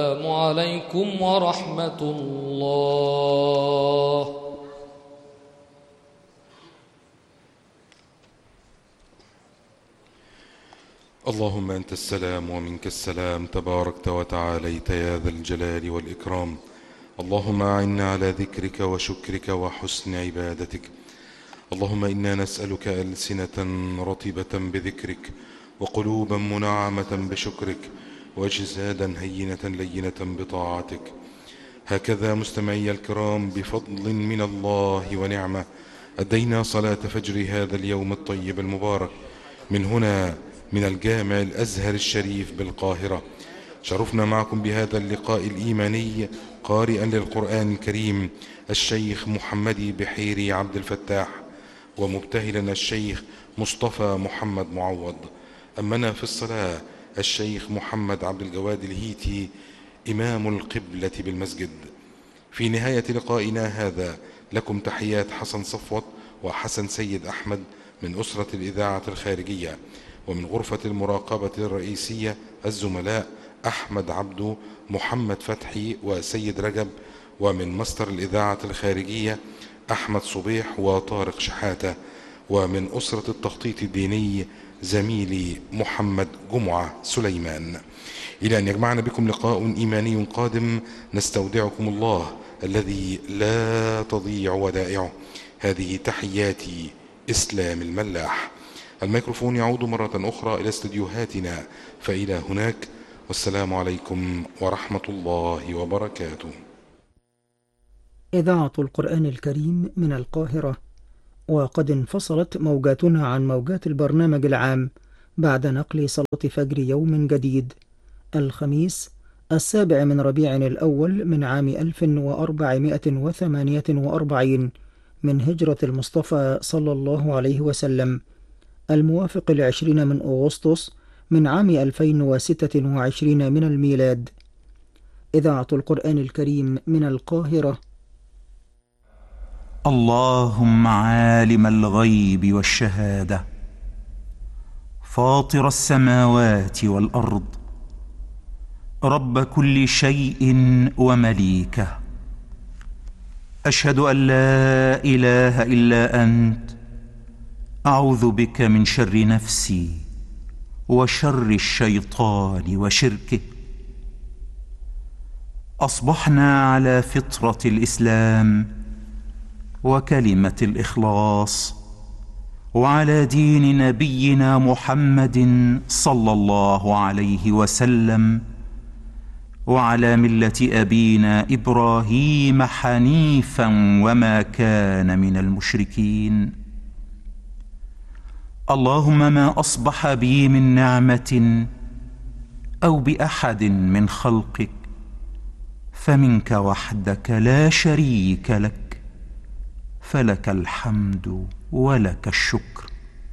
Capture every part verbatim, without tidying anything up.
السلام عليكم ورحمة الله. اللهم أنت السلام ومنك السلام، تباركت وتعاليت يا ذا الجلال والإكرام. اللهم أعنا على ذكرك وشكرك وحسن عبادتك. اللهم إنا نسألك ألسنة رطبة بذكرك، وقلوبا منعمة بشكرك، وأجسادا هينة لينة بطاعتك. هكذا مستمعي الكرام، بفضل من الله ونعمة أدينا صلاة فجر هذا اليوم الطيب المبارك من هنا من الجامع الأزهر الشريف بالقاهرة. شرفنا معكم بهذا اللقاء الإيماني قارئا للقرآن الكريم الشيخ محمدي بحيري عبد الفتاح، ومبتهلا الشيخ مصطفى محمد معوض. أمنا في الصلاة الشيخ محمد عبد الجواد الهيتي إمام القبلة بالمسجد. في نهاية لقائنا هذا لكم تحيات حسن صفوت وحسن سيد أحمد من أسرة الإذاعة الخارجية، ومن غرفة المراقبة الرئيسية الزملاء أحمد عبدو، محمد فتحي وسيد رجب، ومن مصدر الإذاعة الخارجية أحمد صبيح وطارق شحاتة، ومن أسرة التخطيط الديني زميلي محمد جمعة سليمان. إلى أن يجمعنا بكم لقاء إيماني قادم، نستودعكم الله الذي لا تضيع ودائعه. هذه تحياتي إسلام الملاح. الميكروفون يعود مرة أخرى إلى استديوهاتنا، فإلى هناك، والسلام عليكم ورحمة الله وبركاته. إذاعة القرآن الكريم من القاهرة. وقد انفصلت موجاتنا عن موجات البرنامج العام بعد نقل صلاة فجر يوم جديد، الخميس السابع من ربيع الأول من عام ألف وأربعمائة وثمانية وأربعين من هجرة المصطفى صلى الله عليه وسلم، الموافق العشرين من أغسطس من عام ألفين وستة وعشرين من الميلاد. إذاعة القرآن الكريم من القاهرة. اللهم عالم الغيب والشهادة، فاطر السماوات والأرض، رب كل شيء ومليكه، أشهد أن لا إله إلا أنت، أعوذ بك من شر نفسي وشر الشيطان وشركه. أصبحنا على فطرة الإسلام وكلمة الإخلاص، وعلى دين نبينا محمد صلى الله عليه وسلم، وعلى ملة أبينا إبراهيم حنيفا وما كان من المشركين. اللهم ما أصبح بي من نعمة أو بأحد من خلقك فمنك وحدك لا شريك لك، فلك الحمد ولك الشكر.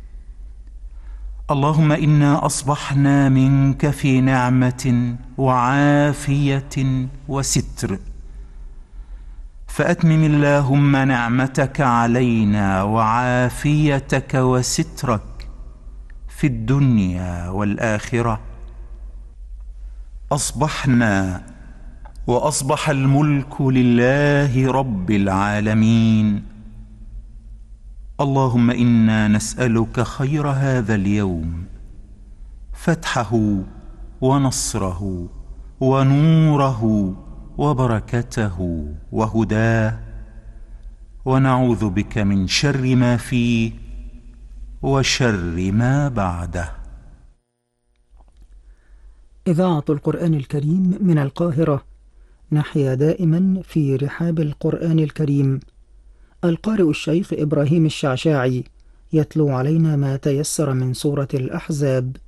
اللهم إنا أصبحنا منك في نعمة وعافية وستر، فأتمم اللهم نعمتك علينا وعافيتك وسترك في الدنيا والآخرة. أصبحنا وأصبح الملك لله رب العالمين. اللهم إنا نسألك خير هذا اليوم، فتحه ونصره ونوره وبركته وهداه، ونعوذ بك من شر ما فيه وشر ما بعده. إذاعة القرآن الكريم من القاهرة. نحيا دائما في رحاب القرآن الكريم. القارئ الشيخ إبراهيم الشعشاعي يتلو علينا ما تيسر من سورة الأحزاب.